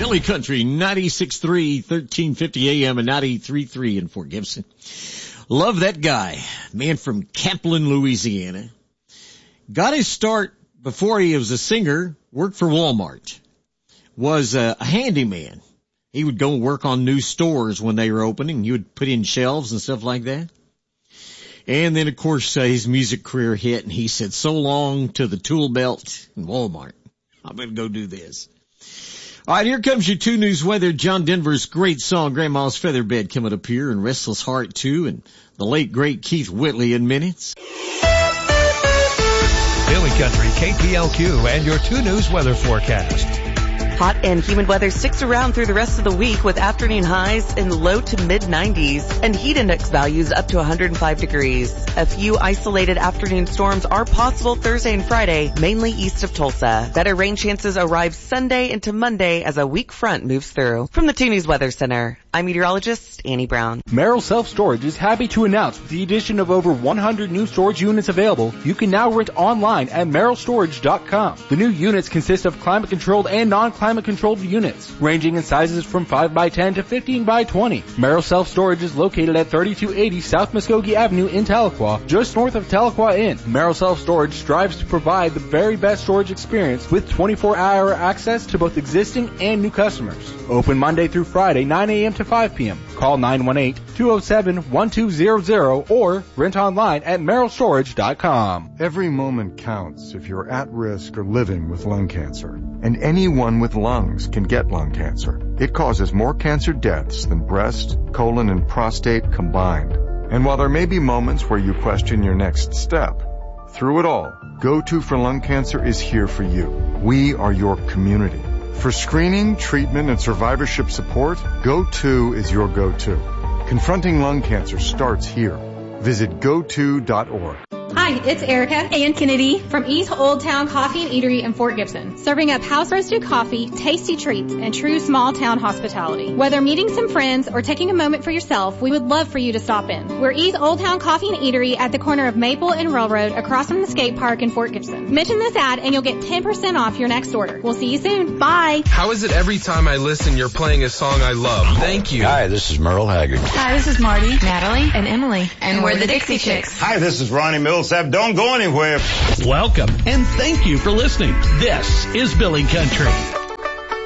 Billy Country, 96.3, 1350 AM and 93.3 in Fort Gibson. Love that guy. Man from Kaplan, Louisiana. Got his start before he was a singer, worked for Walmart. Was a handyman. He would go work on new stores when they were opening. He would put in shelves and stuff like that. And then, of course, his music career hit, and he said, so long to the tool belt in Walmart. I'm going to go do this. All right, here comes your 2 News weather. John Denver's great song, Grandma's Featherbed, coming up here, and Restless Heart, too, and the late, great Keith Whitley in minutes. Billy Country, KPLQ, and your 2 News weather forecast. Hot and humid weather sticks around through the rest of the week with afternoon highs in the low to mid 90s and heat index values up to 105 degrees. A few isolated afternoon storms are possible Thursday and Friday, mainly east of Tulsa. Better rain chances arrive Sunday into Monday as a weak front moves through. From the 2 News Weather Center, I'm meteorologist Annie Brown. Merrill Self Storage is happy to announce with the addition of over 100 new storage units available, you can now rent online at merrillstorage.com. The new units consist of climate-controlled and non-climate controlled units, ranging in sizes from 5x10 to 15x20. Merrill Self Storage is located at 3280 South Muskogee Avenue in Tahlequah, just north of Tahlequah Inn. Merrill Self Storage strives to provide the very best storage experience with 24-hour access to both existing and new customers. Open Monday through Friday, 9 a.m. to 5 p.m. Call 918-207-1200 or rent online at merrillstorage.com. Every moment counts if you're at risk or living with lung cancer. And anyone with lungs can get lung cancer. It causes more cancer deaths than breast, colon, and prostate combined. And while there may be moments where you question your next step, through it all, Go-To for Lung Cancer is here for you. We are your community. For screening, treatment, and survivorship support, Go-To is your go-to. Confronting lung cancer starts here. Visit goto.org. Hi, it's Erica and Kennedy from East Old Town Coffee and Eatery in Fort Gibson, serving up house-roasted coffee, tasty treats, and true small-town hospitality. Whether meeting some friends or taking a moment for yourself, we would love for you to stop in. We're East Old Town Coffee and Eatery at the corner of Maple and Railroad across from the skate park in Fort Gibson. Mention this ad and you'll get 10% off your next order. We'll see you soon. Bye. How is it every time I listen you're playing a song I love? Thank you. Hi, this is Merle Haggard. Hi, this is Marty, Natalie, and Emily. And we're the Dixie Chicks. Hi, this is Ronnie Millsap. Don't go anywhere. Welcome, and thank you for listening. This is Billy Country.